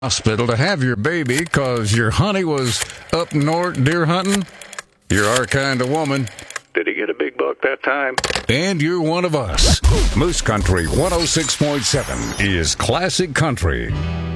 hospital to have your baby 'cause your honey was up north deer hunting? You're our kind of woman. Did he get a big buck that time? And you're one of us. Moose Country 106.7 is classic country.